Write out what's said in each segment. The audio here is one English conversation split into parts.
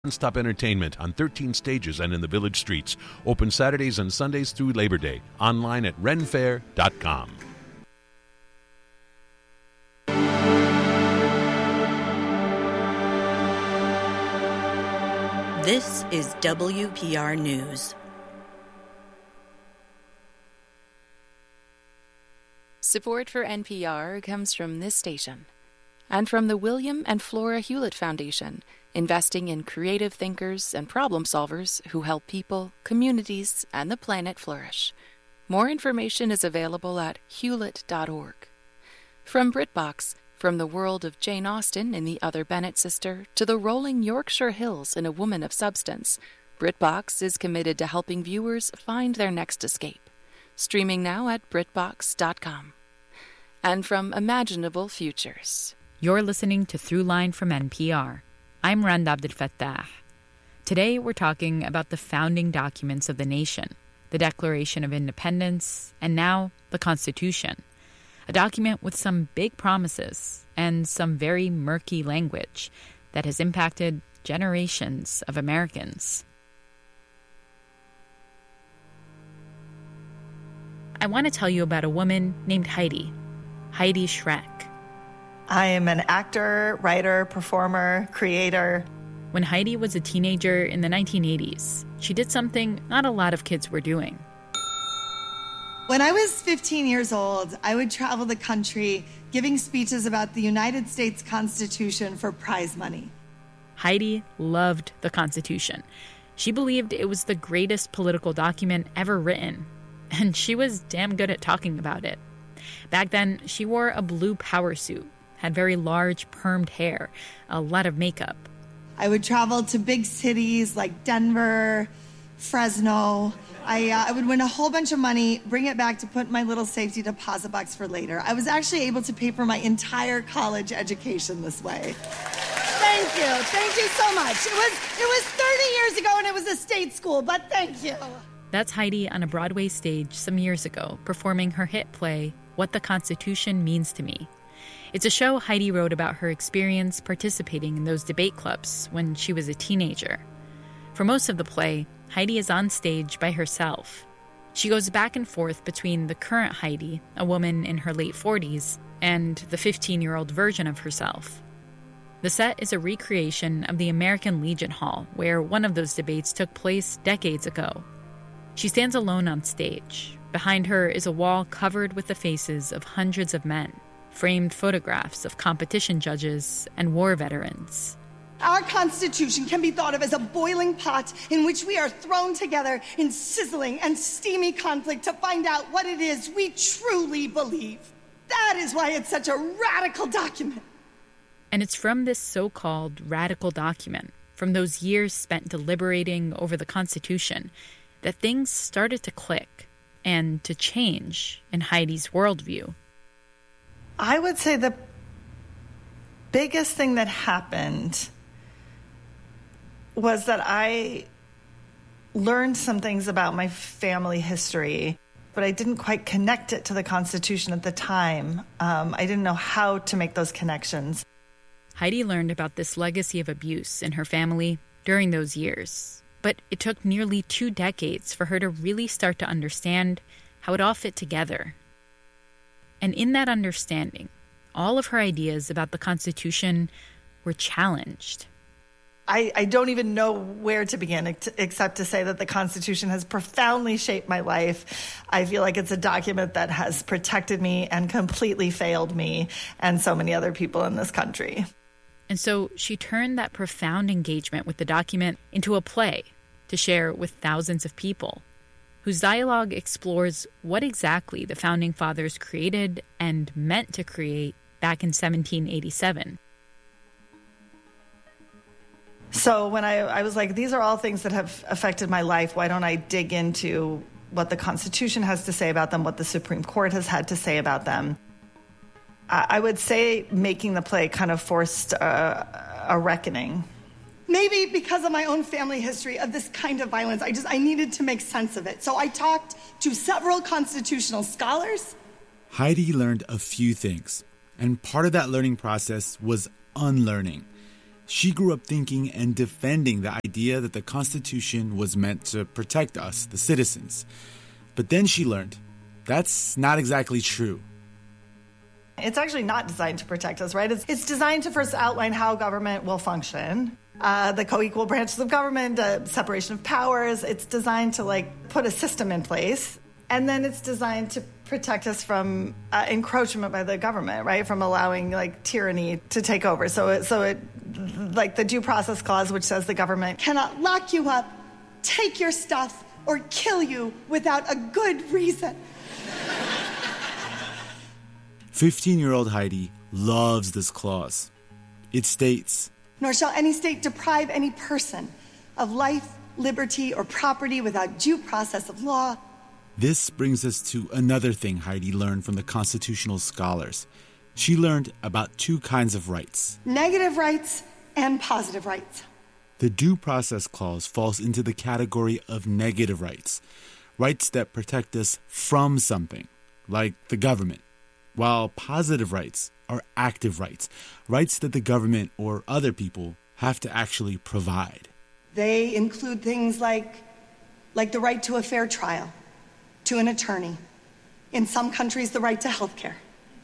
Non-stop entertainment on 13 stages and in the village streets. Open Saturdays and Sundays through Labor Day. Online at renfair.com. This is WPR News. Support for NPR comes from this station and from the William and Flora Hewlett Foundation, investing in creative thinkers and problem solvers who help people, communities, and the planet flourish. More information is available at hewlett.org. From BritBox, from the world of Jane Austen in The Other Bennet Sister to the rolling Yorkshire Hills in A Woman of Substance, BritBox is committed to helping viewers find their next escape. Streaming now at BritBox.com. And from Imaginable Futures. You're listening to Throughline from NPR. I'm Rand Abdel Fattah. Today we're talking about the founding documents of the nation, the Declaration of Independence, and now the Constitution. A document with some big promises and some very murky language that has impacted generations of Americans. I want to tell you about a woman named Heidi Schreck. I am an actor, writer, performer, creator. When Heidi was a teenager in the 1980s, she did something not a lot of kids were doing. When I was 15 years old, I would travel the country giving speeches about the United States Constitution for prize money. Heidi loved the Constitution. She believed it was the greatest political document ever written, and she was damn good at talking about it. Back then, she wore a blue power suit, had very large permed hair, a lot of makeup. I would travel to big cities like Denver, Fresno. I would win a whole bunch of money, bring it back to put in my little safety deposit box for later. I was actually able to pay for my entire college education this way. Thank you. Thank you so much. It was 30 years ago and it was a state school, but thank you. That's Heidi on a Broadway stage some years ago, performing her hit play, What the Constitution Means to Me. It's a show Heidi wrote about her experience participating in those debate clubs when she was a teenager. For most of the play, Heidi is on stage by herself. She goes back and forth between the current Heidi, a woman in her late 40s, and the 15-year-old version of herself. The set is a recreation of the American Legion Hall, where one of those debates took place decades ago. She stands alone on stage. Behind her is a wall covered with the faces of hundreds of men, framed photographs of competition judges and war veterans. Our Constitution can be thought of as a boiling pot in which we are thrown together in sizzling and steamy conflict to find out what it is we truly believe. That is why it's such a radical document. And it's from this so-called radical document, from those years spent deliberating over the Constitution, that things started to click and to change in Heidi's worldview. I would say the biggest thing that happened was that I learned some things about my family history, but I didn't quite connect it to the Constitution at the time. I didn't know how to make those connections. Heidi learned about this legacy of abuse in her family during those years, but it took nearly 2 decades for her to really start to understand how it all fit together. And in that understanding, all of her ideas about the Constitution were challenged. I don't even know where to begin except to say that the Constitution has profoundly shaped my life. I feel like it's a document that has protected me and completely failed me and so many other people in this country. And so she turned that profound engagement with the document into a play to share with thousands of people, whose dialogue explores what exactly the Founding Fathers created and meant to create back in 1787. So when I was like, these are all things that have affected my life, why don't I dig into what the Constitution has to say about them, what the Supreme Court has had to say about them? I would say making the play kind of forced a reckoning. Maybe because of my own family history of this kind of violence, I needed to make sense of it. So I talked to several constitutional scholars. Heidi learned a few things, and part of that learning process was unlearning. She grew up thinking and defending the idea that the Constitution was meant to protect us, the citizens. But then she learned that's not exactly true. It's actually not designed to protect us, right? It's designed to first outline how government will function, the co-equal branches of government, separation of powers. It's designed to put a system in place. And then it's designed to protect us from encroachment by the government, right? From allowing tyranny to take over. So it the due process clause, which says the government cannot lock you up, take your stuff, or kill you without a good reason. 15-year-old Heidi loves this clause. It states, "Nor shall any state deprive any person of life, liberty, or property without due process of law." This brings us to another thing Heidi learned from the constitutional scholars. She learned about two kinds of rights: negative rights and positive rights. The Due Process Clause falls into the category of negative rights, rights that protect us from something, like the government, while positive rights are active rights, rights that the government or other people have to actually provide. They include things like the right to a fair trial, to an attorney. In some countries, the right to health care.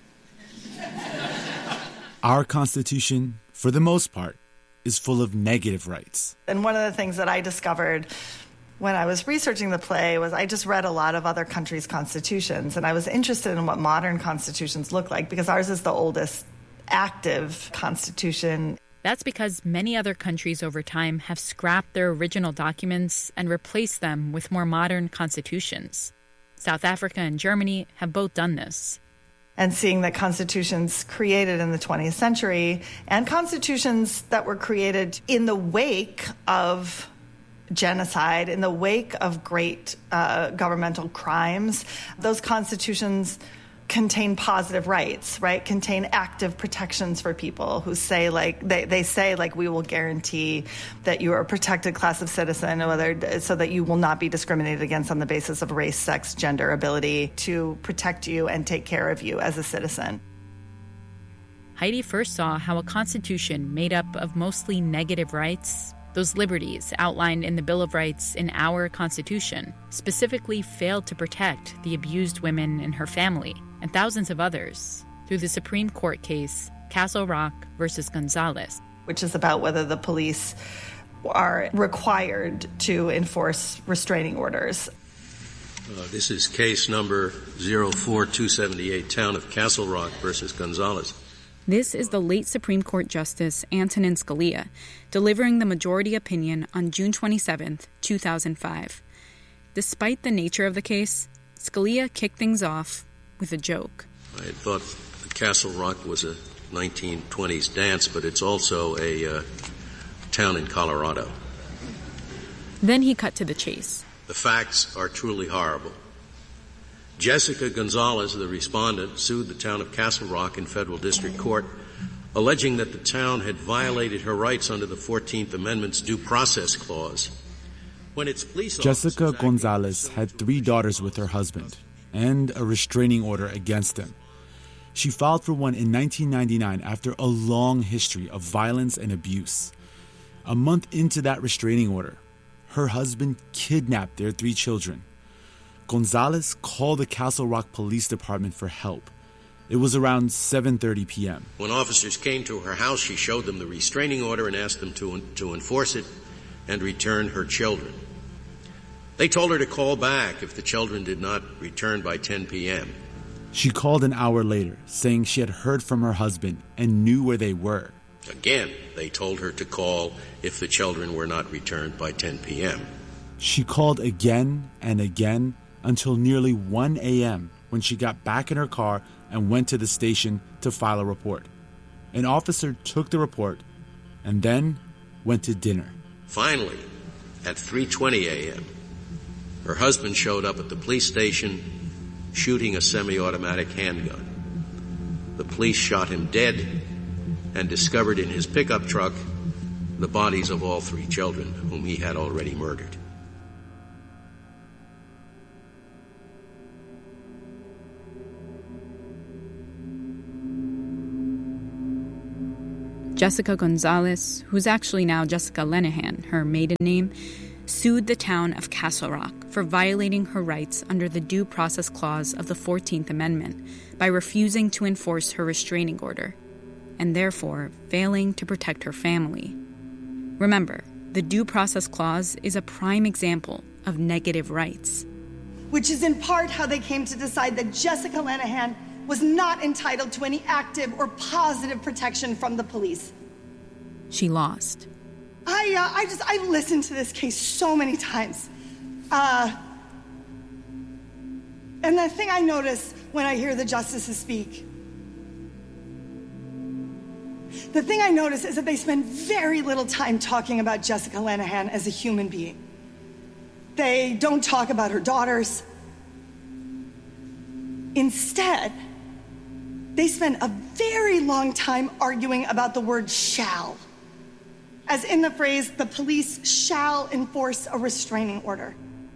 Our Constitution, for the most part, is full of negative rights. And one of the things that I discovered when I was researching the play was I just read a lot of other countries' constitutions, and I was interested in what modern constitutions look like because ours is the oldest active constitution. That's because many other countries over time have scrapped their original documents and replaced them with more modern constitutions. South Africa and Germany have both done this. And seeing that constitutions created in the 20th century and constitutions that were created in the wake of genocide, in the wake of great governmental crimes, those constitutions contain positive rights, right? Contain active protections for people who say, they say we will guarantee that you are a protected class of citizen, so that you will not be discriminated against on the basis of race, sex, gender, ability, to protect you and take care of you as a citizen. Heidi first saw how a constitution made up of mostly negative rights, those liberties outlined in the Bill of Rights in our Constitution, specifically failed to protect the abused women and her family, and thousands of others, through the Supreme Court case Castle Rock versus Gonzalez, which is about whether the police are required to enforce restraining orders. This is case number 04278, Town of Castle Rock versus Gonzalez. This is the late Supreme Court Justice Antonin Scalia delivering the majority opinion on June 27, 2005. Despite the nature of the case, Scalia kicked things off with a joke. I had thought Castle Rock was a 1920s dance, but it's also a town in Colorado. Then he cut to the chase. The facts are truly horrible. Jessica Gonzalez, the respondent, sued the town of Castle Rock in federal district court, alleging that the town had violated her rights under the 14th Amendment's Due Process Clause. When its police Jessica Gonzalez had 3 daughters with her husband and a restraining order against them. She filed for one in 1999 after a long history of violence and abuse. A month into that restraining order, her husband kidnapped their 3 children. Gonzalez called the Castle Rock Police Department for help. It was around 7:30 p.m. When officers came to her house, she showed them the restraining order and asked them to enforce it and return her children. They told her to call back if the children did not return by 10 p.m. She called an hour later, saying she had heard from her husband and knew where they were. Again, they told her to call if the children were not returned by 10 p.m. She called again and again until nearly 1 a.m. when she got back in her car and went to the station to file a report. An officer took the report and then went to dinner. Finally, at 3:20 a.m., her husband showed up at the police station shooting a semi-automatic handgun. The police shot him dead and discovered in his pickup truck the bodies of all 3 children whom he had already murdered. Jessica Gonzalez, who's actually now Jessica Lenahan, her maiden name, sued the town of Castle Rock for violating her rights under the Due Process Clause of the 14th Amendment by refusing to enforce her restraining order, and therefore failing to protect her family. Remember, the Due Process Clause is a prime example of negative rights. Which is in part how they came to decide that Jessica Lenahan was not entitled to any active or positive protection from the police. She lost. I've listened to this case so many times. And the thing I notice when I hear the justices speak, the thing I notice is that they spend very little time talking about Jessica Lenahan as a human being. They don't talk about her daughters. Instead, they spend a very long time arguing about the word shall, as in the phrase, the police shall enforce a restraining order.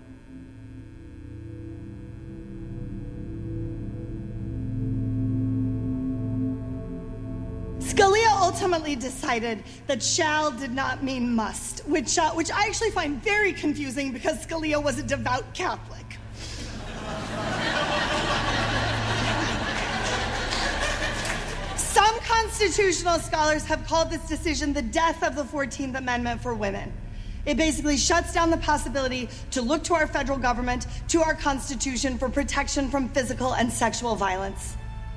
Scalia ultimately decided that shall did not mean must, which I actually find very confusing because Scalia was a devout Catholic. Some constitutional scholars have called this decision the death of the 14th Amendment for women. It basically shuts down the possibility to look to our federal government, to our Constitution for protection from physical and sexual violence.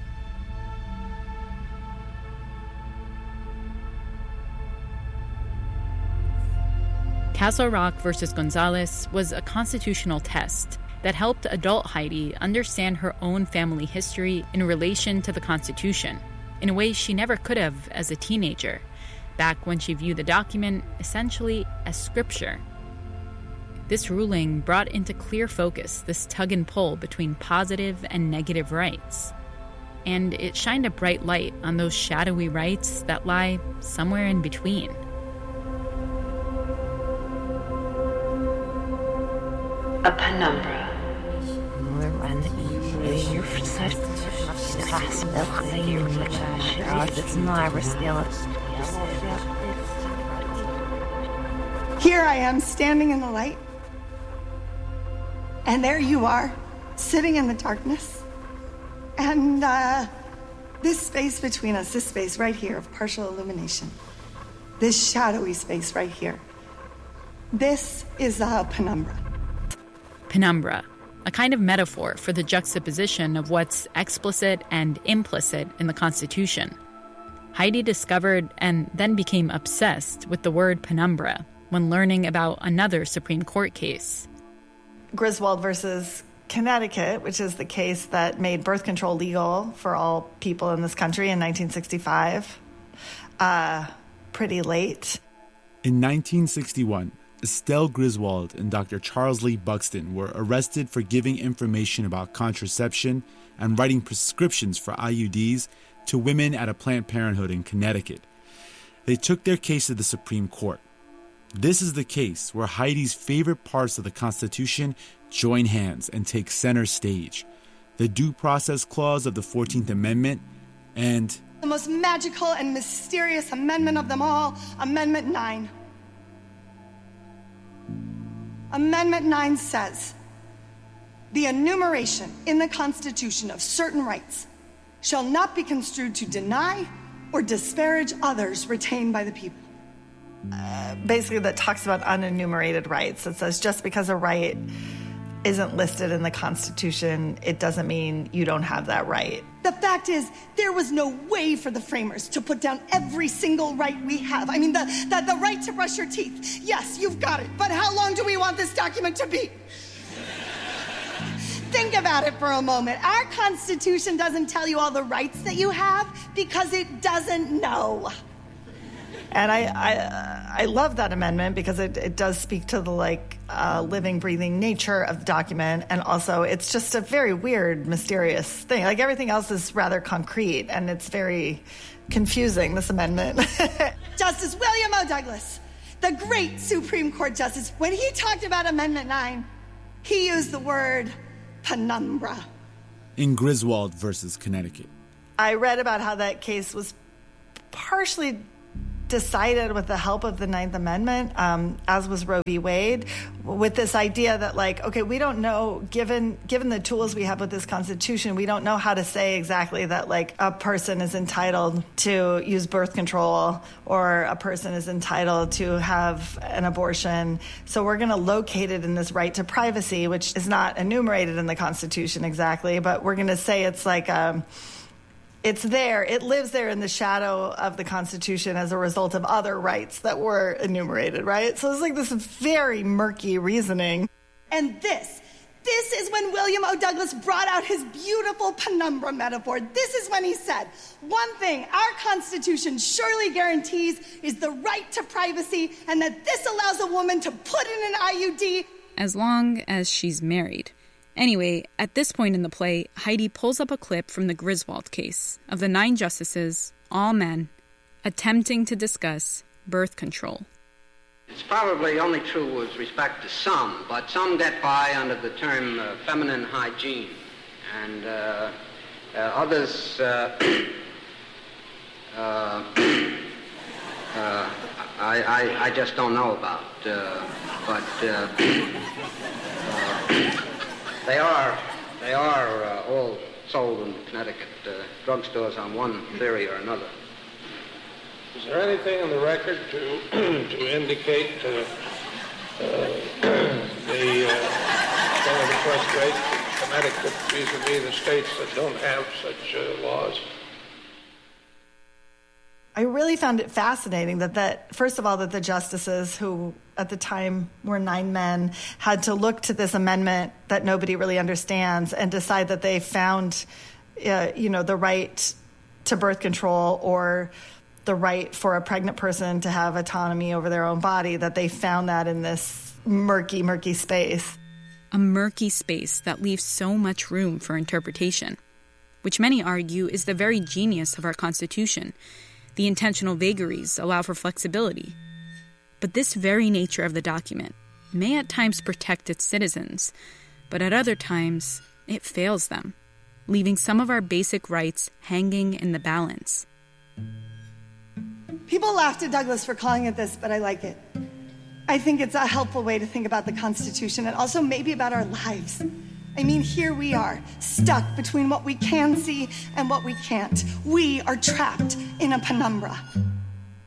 Castle Rock versus Gonzalez was a constitutional test that helped adult Heidi understand her own family history in relation to the Constitution in a way she never could have as a teenager, back when she viewed the document essentially as scripture. This ruling brought into clear focus this tug and pull between positive and negative rights. And it shined a bright light on those shadowy rights that lie somewhere in between. A penumbra. Here I am standing in the light, and there you are, sitting in the darkness. And this space between us, this space right here of partial illumination, this shadowy space right here, this is a penumbra. Penumbra, a kind of metaphor for the juxtaposition of what's explicit and implicit in the Constitution. Heidi discovered and then became obsessed with the word penumbra when learning about another Supreme Court case. Griswold versus Connecticut, which is the case that made birth control legal for all people in this country in 1965. Pretty late. In 1961, Estelle Griswold and Dr. Charles Lee Buxton were arrested for giving information about contraception and writing prescriptions for IUDs to women at a Planned Parenthood in Connecticut. They took their case to the Supreme Court. This is the case where Heidi's favorite parts of the Constitution join hands and take center stage: the Due Process Clause of the 14th Amendment and the most magical and mysterious amendment of them all, Amendment 9. Amendment 9 says, the enumeration in the Constitution of certain rights shall not be construed to deny or disparage others retained by the people. Basically, that talks about unenumerated rights. It says just because a right isn't listed in the Constitution, it doesn't mean you don't have that right. The fact is, there was no way for the framers to put down every single right we have. I mean, the right to brush your teeth. Yes, you've got it. But how long do we want this document to be? Think about it for a moment. Our Constitution doesn't tell you all the rights that you have because it doesn't know. And I love that amendment because it does speak to the living, breathing nature of the document. And also it's just a very weird, mysterious thing. Like everything else is rather concrete and it's very confusing, this amendment. Justice William O. Douglas, the great Supreme Court Justice, when he talked about Amendment 9, he used the word penumbra. In Griswold versus Connecticut. I read about how that case was partially decided with the help of the Ninth Amendment, as was Roe v. Wade, with this idea that, like, okay, we don't know, given the tools we have with this Constitution, we don't know how to say exactly that, like, a person is entitled to use birth control or a person is entitled to have an abortion. So we're going to locate it in this right to privacy, which is not enumerated in the Constitution exactly, but we're going to say it's like it's there. It lives there in the shadow of the Constitution as a result of other rights that were enumerated, right? So it's like this very murky reasoning. And this is when William O. Douglas brought out his beautiful penumbra metaphor. This is when he said, one thing our Constitution surely guarantees is the right to privacy, and that this allows a woman to put in an IUD. As long as she's married. Anyway, at this point in the play, Heidi pulls up a clip from the Griswold case of the 9 justices, all men, attempting to discuss birth control. It's probably only true with respect to some, but some get by under the term feminine hygiene, and others I just don't know about, but they are all sold in Connecticut drugstores on one theory or another. Is there anything in the record to indicate the birth rate in Connecticut vis-a-vis the states that don't have such laws? I really found it fascinating that first of all, that the justices, who at the time were 9 men, had to look to this amendment that nobody really understands and decide that they found, the right to birth control or the right for a pregnant person to have autonomy over their own body, that they found that in this murky, murky space. A murky space that leaves so much room for interpretation, which many argue is the very genius of our Constitution. The intentional vagaries allow for flexibility. But this very nature of the document may at times protect its citizens, but at other times it fails them, leaving some of our basic rights hanging in the balance. People laughed at Douglas for calling it this, but I like it. I think it's a helpful way to think about the Constitution and also maybe about our lives. I mean, here we are, stuck between what we can see and what we can't. We are trapped in a penumbra.